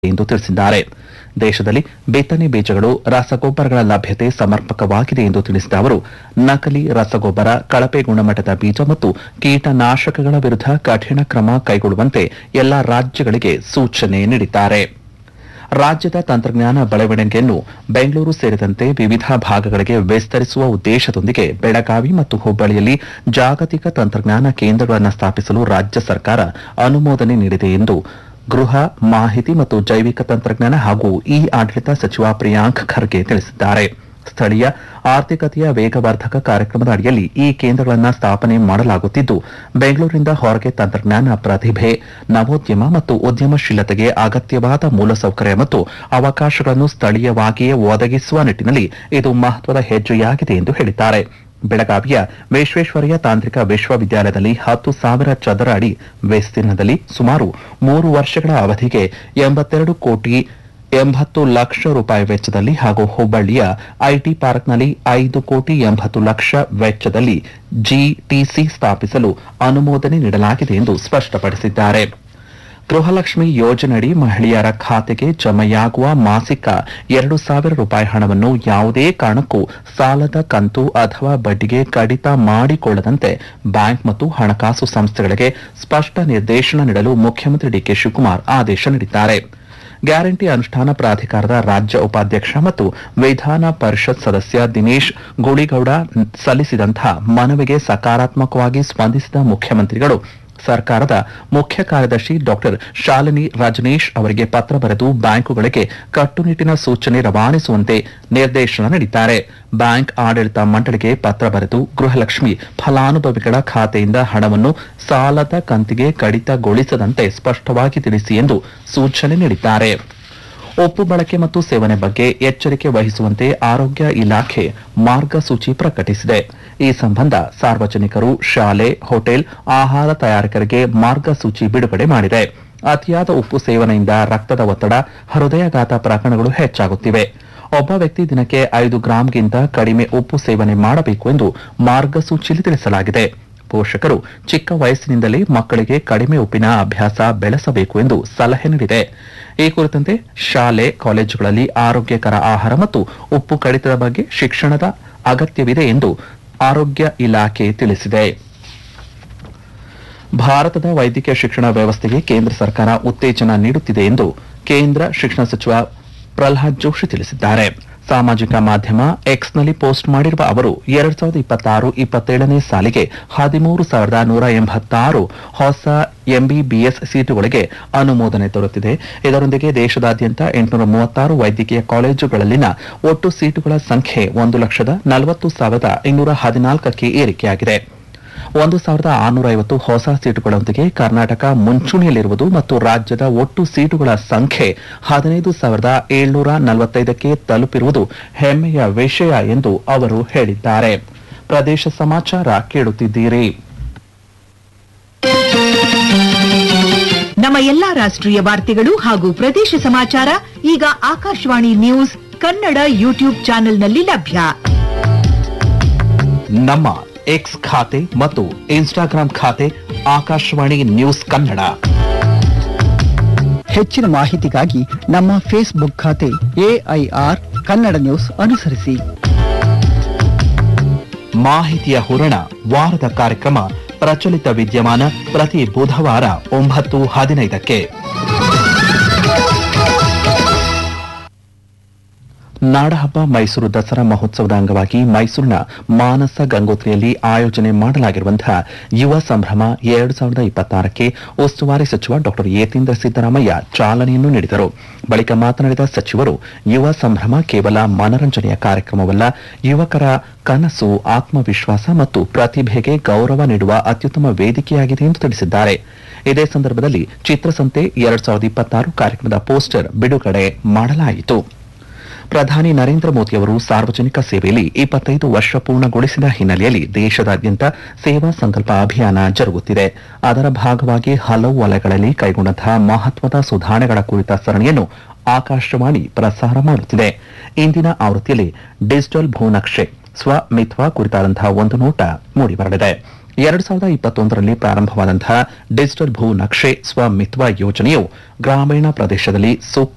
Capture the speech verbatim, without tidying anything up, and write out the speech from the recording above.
ಎಂದು ತಿಳಿಸಿದ್ದಾರೆ. ದೇಶದಲ್ಲಿ ಬಿತ್ತನೆ ಬೀಜಗಳು, ರಸಗೊಬ್ಬರಗಳ ಲಭ್ಯತೆ ಸಮರ್ಪಕವಾಗಿದೆ ಎಂದು ತಿಳಿಸಿದ ಅವರು, ನಕಲಿ ರಸಗೊಬ್ಬರ, ಕಳಪೆ ಗುಣಮಟ್ಟದ ಬೀಜ ಮತ್ತು ಕೀಟನಾಶಕಗಳ ವಿರುದ್ಧ ಕಠಿಣ ಕ್ರಮ ಕೈಗೊಳ್ಳುವಂತೆ ಎಲ್ಲಾ ರಾಜ್ಯಗಳಿಗೆ ಸೂಚನೆ ನೀಡಿದ್ದಾರೆ. ರಾಜ್ಯದ ತಂತ್ರಜ್ಞಾನ ಬೆಳವಣಿಗೆಯನ್ನು ಬೆಂಗಳೂರು ಸೇರಿದಂತೆ ವಿವಿಧ ಭಾಗಗಳಿಗೆ ವಿಸ್ತರಿಸುವ ಉದ್ದೇಶದೊಂದಿಗೆ ಬೆಳಗಾವಿ ಮತ್ತು ಹುಬ್ಬಳ್ಳಿಯಲ್ಲಿ ಜಾಗತಿಕ ತಂತ್ರಜ್ಞಾನ ಕೇಂದ್ರಗಳನ್ನು ಸ್ಥಾಪಿಸಲು ರಾಜ್ಯ ಸರ್ಕಾರ ಅನುಮೋದನೆ ನೀಡಿದೆ ಎಂದು ಗೃಹ, ಮಾಹಿತಿ ಮತ್ತು ಜೈವಿಕ ತಂತ್ರಜ್ಞಾನ ಹಾಗೂ ಇ ಆಡಳಿತ ಸಚಿವ ಪ್ರಿಯಾಂಕ್ ಖರ್ಗೆ ತಿಳಿಸಿದ್ದಾರೆ. ಸ್ಥಳೀಯ ಆರ್ಥಿಕತೆಯ ವೇಗವರ್ಧಕ ಕಾರ್ಯಕ್ರಮದ ಅಡಿಯಲ್ಲಿ ಈ ಕೇಂದ್ರಗಳನ್ನು ಸ್ಥಾಪನೆ ಮಾಡಲಾಗುತ್ತಿದ್ದು, ಬೆಂಗಳೂರಿನಿಂದ ಹೊರಗೆ ತಂತ್ರಜ್ಞಾನ ಪ್ರತಿಭೆ, ನವೋದ್ಯಮ ಮತ್ತು ಉದ್ಯಮಶೀಲತೆಗೆ ಅಗತ್ಯವಾದ ಮೂಲಸೌಕರ್ಯ ಮತ್ತು ಅವಕಾಶಗಳನ್ನು ಸ್ಥಳೀಯವಾಗಿಯೇ ಒದಗಿಸುವ ನಿಟ್ಟಿನಲ್ಲಿ ಇದು ಮಹತ್ವದ ಹೆಜ್ಜೆಯಾಗಿದೆ ಎಂದು ಹೇಳಿದ್ದಾರೆ. ಬೆಳಗಾವಿಯ ವಿಶ್ವೇಶ್ವರಯ್ಯ ತಾಂತ್ರಿಕ ವಿಶ್ವವಿದ್ಯಾಲಯದಲ್ಲಿ ಹತ್ತು ಸಾವಿರ ಚದರ ಅಡಿ ವಿಸ್ತೀರ್ಣದಲ್ಲಿ ಸುಮಾರು ಮೂರು ವರ್ಷಗಳ ಅವಧಿಗೆ ಎಂಬತ್ತೆರಡು ಕೋಟಿ ಎಂಬತ್ತು ಲಕ್ಷ ರೂಪಾಯಿ ವೆಚ್ಚದಲ್ಲಿ ಹಾಗೂ ಹುಬ್ಬಳ್ಳಿಯ ಐಟಿ ಪಾರ್ಕ್ನಲ್ಲಿ ಐದು ಕೋಟಿ ಎಂಬತ್ತು ಲಕ್ಷ ವೆಚ್ಚದಲ್ಲಿ ಜಿಟಿಸಿ ಸ್ಥಾಪಿಸಲು ಅನುಮೋದನೆ ನೀಡಲಾಗಿದೆ ಎಂದು ಸ್ಪಷ್ಟಪಡಿಸಿದ್ದಾರೆ. ಗೃಹಲಕ್ಷ್ಮಿ ಯೋಜನೆಯಡಿ ಮಹಿಳೆಯರ ಖಾತೆಗೆ ಜಮೆಯಾಗುವ ಮಾಸಿಕ ಎರಡು ಸಾವಿರ ರೂಪಾಯಿ ಹಣವನ್ನು ಯಾವುದೇ ಕಾರಣಕ್ಕೂ ಸಾಲದ ಕಂತು ಅಥವಾ ಬಡ್ಡಿಗೆ ಕಡಿತ ಮಾಡಿಕೊಳ್ಳದಂತೆ ಬ್ಯಾಂಕ್ ಮತ್ತು ಹಣಕಾಸು ಸಂಸ್ಥೆಗಳಿಗೆ ಸ್ಪಷ್ಟ ನಿರ್ದೇಶನ ನೀಡಲು ಮುಖ್ಯಮಂತ್ರಿ ಡಿಕೆ ಶಿವಕುಮಾರ್ ಆದೇಶ ನೀಡಿದ್ದಾರೆ. ಗ್ಯಾರಂಟಿ ಅನುಷ್ಠಾನ ಪ್ರಾಧಿಕಾರದ ರಾಜ್ಯ ಉಪಾಧ್ಯಕ್ಷ ಮತ್ತು ವಿಧಾನ ಪರಿಷತ್ ಸದಸ್ಯ ದಿನೇಶ್ ಗುಳಿಗೌಡ ಸಲ್ಲಿಸಿದಂತಹ ಮನವಿಗೆ ಸಕಾರಾತ್ಮಕವಾಗಿ ಸ್ಪಂದಿಸಿದ ಮುಖ್ಯಮಂತ್ರಿಗಳು ಸರ್ಕಾರದ ಮುಖ್ಯ ಕಾರ್ಯದರ್ಶಿ ಡಾಕ್ಟರ್ ಶಾಲಿನಿ ರಜನೀಶ್ ಅವರಿಗೆ ಪತ್ರ ಬರೆದು ಬ್ಯಾಂಕುಗಳಿಗೆ ಕಟ್ಟುನಿಟ್ಟಿನ ಸೂಚನೆ ರವಾನಿಸುವಂತೆ ನಿರ್ದೇಶನ ನೀಡಿದ್ದಾರೆ. ಬ್ಯಾಂಕ್ ಆಡಳಿತ ಮಂಡಳಿಗೆ ಪತ್ರ ಬರೆದು ಗೃಹಲಕ್ಷ್ಮಿ ಫಲಾನುಭವಿಗಳ ಖಾತೆಯಿಂದ ಹಣವನ್ನು ಸಾಲದ ಕಂತಿಗೆ ಕಡಿತಗೊಳಿಸದಂತೆ ಸ್ಪಷ್ಟವಾಗಿ ತಿಳಿಸಿ ಎಂದು ಸೂಚನೆ ನೀಡಿದ್ದಾರೆ. ಉಪ್ಪು ಬಳಕೆ ಮತ್ತು ಸೇವನೆ ಬಗ್ಗೆ ಎಚ್ಚರಿಕೆ ವಹಿಸುವಂತೆ ಆರೋಗ್ಯ ಇಲಾಖೆ ಮಾರ್ಗಸೂಚಿ ಪ್ರಕಟಿಸಿದೆ. ಈ ಸಂಬಂಧ ಸಾರ್ವಜನಿಕರು, ಶಾಲೆ, ಹೋಟೆಲ್, ಆಹಾರ ತಯಾರಕರಿಗೆ ಮಾರ್ಗಸೂಚಿ ಬಿಡುಗಡೆ ಮಾಡಿದೆ. ಅತಿಯಾದ ಉಪ್ಪು ಸೇವನೆಯಿಂದ ರಕ್ತದ ಒತ್ತಡ, ಹೃದಯಾಘಾತ ಪ್ರಕರಣಗಳು ಹೆಚ್ಚಾಗುತ್ತಿವೆ. ಒಬ್ಬ ವ್ಯಕ್ತಿ ದಿನಕ್ಕೆ ಐದು ಗ್ರಾಂಗಿಂತ ಕಡಿಮೆ ಉಪ್ಪು ಸೇವನೆ ಮಾಡಬೇಕು ಎಂದು ಮಾರ್ಗಸೂಚಿಯಲ್ಲಿ ತಿಳಿಸಲಾಗಿದೆ. ಪೋಷಕರು ಚಿಕ್ಕ ವಯಸ್ಸಿನಿಂದಲೇ ಮಕ್ಕಳಿಗೆ ಕಡಿಮೆ ಉಪ್ಪಿನ ಅಭ್ಯಾಸ ಬೆಳೆಸಬೇಕು ಎಂದು ಸಲಹೆ ನೀಡಿದೆ. ಈ ಕುರಿತಂತೆ ಶಾಲೆ, ಕಾಲೇಜುಗಳಲ್ಲಿ ಆರೋಗ್ಯಕರ ಆಹಾರ ಮತ್ತು ಉಪ್ಪು ಕಡಿತದ ಬಗ್ಗೆ ಶಿಕ್ಷಣದ ಅಗತ್ಯವಿದೆ ಎಂದು ಆರೋಗ್ಯ ಇಲಾಖೆ ತಿಳಿಸಿದೆ. ಭಾರತದ ವೈದ್ಯಕೀಯ ಶಿಕ್ಷಣ ವ್ಯವಸ್ಥೆಗೆ ಕೇಂದ್ರ ಸರ್ಕಾರ ಉತ್ತೇಜನ ನೀಡುತ್ತಿದೆ ಎಂದು ಕೇಂದ್ರ ಶಿಕ್ಷಣ ಸಚಿವ ಪ್ರಹ್ಲಾದ್ ಜೋಶಿ ತಿಳಿಸಿದ್ದಾರೆ. ಸಾಮಾಜಿಕ ಮಾಧ್ಯಮ ಎಕ್ಸ್ನಲ್ಲಿ ಪೋಸ್ಟ್ ಮಾಡಿರುವ ಅವರು ಎರಡ್ ಸಾವಿರದ ಇಪ್ಪತ್ತಾರು ಇಪ್ಪತ್ತೇಳನೇ ಸಾಲಿಗೆ ಹದಿಮೂರು ಸಾವಿರದ ನೂರ ಎಂಬತ್ತಾರು ಹೊಸ ಎಂಬಿಬಿಎಸ್ ಸೀಟುಗಳಿಗೆ ಅನುಮೋದನೆ ದೊರೆತಿದೆ. ಇದರೊಂದಿಗೆ ದೇಶದಾದ್ಯಂತ ಎಂಟುನೂರ ಮೂವತ್ತಾರು ವೈದ್ಯಕೀಯ ಕಾಲೇಜುಗಳಲ್ಲಿನ ಒಟ್ಟು ಸೀಟುಗಳ ಸಂಖ್ಯೆ ಒಂದು ಲಕ್ಷದ ನಲವತ್ತು ಸಾವಿರದ ಇನ್ನೂರ ಹದಿನಾಲ್ಕಕ್ಕೆ ಏರಿಕೆಯಾಗಿದೆ. ಒಂದು ಸಾವಿರದ ಆರುನೂರ ಐವತ್ತು ಹೊಸ ಸೀಟುಗಳೊಂದಿಗೆ ಕರ್ನಾಟಕ ಮುಂಚೂಣಿಯಲ್ಲಿರುವುದು ಮತ್ತು ರಾಜ್ಯದ ಒಟ್ಟು ಸೀಟುಗಳ ಸಂಖ್ಯೆ ಹದಿನೈದು ಸಾವಿರದ ಏಳ್ನೂರ ನಲವತ್ತೈದಕ್ಕೆ ತಲುಪಿರುವುದು ಹೆಮ್ಮೆಯ ವಿಷಯ ಎಂದು ಅವರು ಹೇಳಿದ್ದಾರೆ. ಪ್ರದೇಶ ಸಮಾಚಾರ ಕೇಳುತ್ತಿದ್ದೀರಿ. ನಮ್ಮ ಎಲ್ಲಾ ರಾಷ್ಟ್ರೀಯ ವಾರ್ತೆಗಳು ಹಾಗೂ ಪ್ರದೇಶ ಸಮಾಚಾರ ಈಗ ಆಕಾಶವಾಣಿ ನ್ಯೂಸ್ ಕನ್ನಡ ಯೂಟ್ಯೂಬ್ ಚಾನೆಲ್ನಲ್ಲಿ ಲಭ್ಯ. ನಮ್ಮ ಎಕ್ಸ್ ಖಾತೆ ಮತ್ತು ಇನ್ಸ್ಟಾಗ್ರಾಂ ಖಾತೆ ಆಕಾಶವಾಣಿ ನ್ಯೂಸ್ ಕನ್ನಡ. ಹೆಚ್ಚಿನ ಮಾಹಿತಿಗಾಗಿ ನಮ್ಮ ಫೇಸ್ಬುಕ್ ಖಾತೆ ಎಐಆರ್ ಕನ್ನಡ ನ್ಯೂಸ್ ಅನುಸರಿಸಿ. ಮಾಹಿತಿಯ ಹೂರಣ ವಾರದ ಕಾರ್ಯಕ್ರಮ ಪ್ರಚಲಿತ ವಿದ್ಯಮಾನ ಪ್ರತಿ ಬುಧವಾರ ಒಂಬತ್ತು ಹದಿನೈದಕ್ಕೆ. ನಾಡಹಬ್ಬ ಮೈಸೂರು ದಸರಾ ಮಹೋತ್ಸವದ ಅಂಗವಾಗಿ ಮೈಸೂರಿನ ಮಾನಸ ಗಂಗೋತ್ರಿಯಲ್ಲಿ ಆಯೋಜನೆ ಮಾಡಲಾಗಿರುವಂತಹ ಯುವ ಸಂಭ್ರಮ ಎರಡು ಸಾವಿರದ ಇಪ್ಪತ್ತಾರಕ್ಕೆ ಉಸ್ತುವಾರಿ ಸಚಿವ ಡಾಕ್ಟರ್ ಯತೀಂದ್ರ ಸಿದ್ದರಾಮಯ್ಯ ಚಾಲನೆಯನ್ನು ನೀಡಿದರು. ಬಳಿಕ ಮಾತನಾಡಿದ ಸಚಿವರು, ಯುವ ಸಂಭ್ರಮ ಕೇವಲ ಮನರಂಜನೆಯ ಕಾರ್ಯಕ್ರಮವಲ್ಲ, ಯುವಕರ ಕನಸು, ಆತ್ಮವಿಶ್ವಾಸ ಮತ್ತು ಪ್ರತಿಭೆಗೆ ಗೌರವ ನೀಡುವ ಅತ್ಯುತ್ತಮ ವೇದಿಕೆಯಾಗಿದೆ ಎಂದು ತಿಳಿಸಿದ್ದಾರೆ. ಇದೇ ಸಂದರ್ಭದಲ್ಲಿ ಚಿತ್ರಸಂತೆ ಎರಡು ಸಾವಿರದ ಇಪ್ಪತ್ತಾರು ಕಾರ್ಯಕ್ರಮದ ಪೋಸ್ಟರ್ ಬಿಡುಗಡೆ ಮಾಡಲಾಯಿತು. ಪ್ರಧಾನಿ ನರೇಂದ್ರ ಮೋದಿಯವರು ಸಾರ್ವಜನಿಕ ಸೇವೆಯಲ್ಲಿ ಇಪ್ಪತ್ತೈದು ವರ್ಷ ಪೂರ್ಣಗೊಳಿಸಿದ ಹಿನ್ನೆಲೆಯಲ್ಲಿ ದೇಶದಾದ್ಯಂತ ಸೇವಾ ಸಂಕಲ್ಪ ಅಭಿಯಾನ ಜರುಗುತ್ತಿದೆ. ಅದರ ಭಾಗವಾಗಿ ಹಲವು ವಲಯಗಳಲ್ಲಿ ಕೈಗೊಂಡಂತಹ ಮಹತ್ವದ ಸುಧಾರಣೆಗಳ ಕುರಿತ ಸರಣಿಯನ್ನು ಆಕಾಶವಾಣಿ ಪ್ರಸಾರ ಮಾಡುತ್ತಿದೆ. ಇಂದಿನ ಆವೃತ್ತಿಯಲ್ಲಿ ಡಿಜಿಟಲ್ ಭೂನಕ್ಷೆ ಸ್ವಮಿತ್ವ ಕುರಿತಾದಂತಹ ಒಂದು ನೋಟ ಮೂಡಿಬರಲಿದೆ. ಎರಡು ಸಾವಿರದ ಇಪ್ಪತ್ತೊಂದರಲ್ಲಿ ಪ್ರಾರಂಭವಾದಂತಹ ಡಿಜಿಟಲ್ ಭೂ ನಕ್ಷೆ ಸ್ವಮಿತ್ವ ಯೋಜನೆಯು ಗ್ರಾಮೀಣ ಪ್ರದೇಶದಲ್ಲಿ ಸೂಕ್ತ